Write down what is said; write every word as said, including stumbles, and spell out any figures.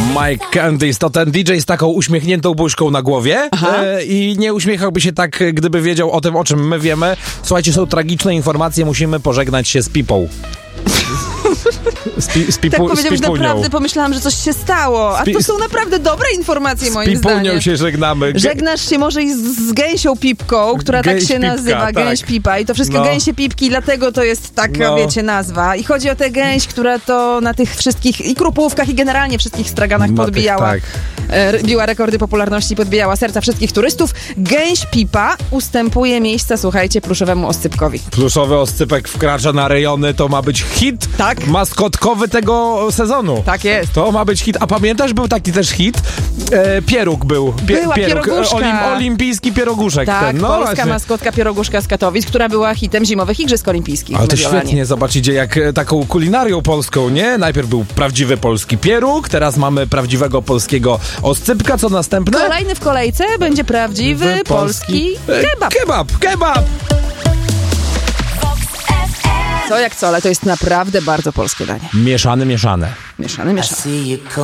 Mike Candice to ten D J z taką uśmiechniętą buźką na głowie e, i nie uśmiechałby się tak, gdyby wiedział o tym, o czym my wiemy. Słuchajcie, są tragiczne informacje, musimy pożegnać się z Pipą. Z, pi, z pipu, tak powiedział, z że naprawdę pomyślałam, że coś się stało. A to są naprawdę dobre informacje, moim zdaniem. Z Pipunią się żegnamy. Żegnasz się może i z, z gęsią Pipką, która Gęś tak się Pipka, nazywa, tak. Gęś Pipa. I to wszystkie no. gęsie Pipki, dlatego to jest taka, no. wiecie, nazwa. I chodzi o tę gęś, która to na tych wszystkich i krupówkach, i generalnie wszystkich straganach na podbijała. Tych, tak. e, biła rekordy popularności, podbijała serca wszystkich turystów. Gęś Pipa ustępuje miejsca, słuchajcie, pluszowemu oscypkowi. Pluszowy oscypek wkracza na rejony, to ma być hit tak. maskotkowy tego sezonu. Tak jest. To ma być hit. A pamiętasz, był taki też hit? E, pieróg był. Pie, Była pieróg, pieroguszka. Olim, olimpijski pieroguszek. Tak, ten. No, polska właśnie. maskotka pieroguszka z Katowic, która była hitem zimowych Igrzysk Olimpijskich. Ale to Mediolanie. świetnie, zobaczycie, jak e, taką kulinarią polską, nie? Najpierw był prawdziwy polski pieróg, teraz mamy prawdziwego polskiego oscypka, co następne? Kolejny w kolejce będzie prawdziwy Wy polski e, kebab. Kebab, kebab! Co jak co, ale to jest naprawdę bardzo polskie danie. Mieszane, mieszane. Mieszane, mieszane.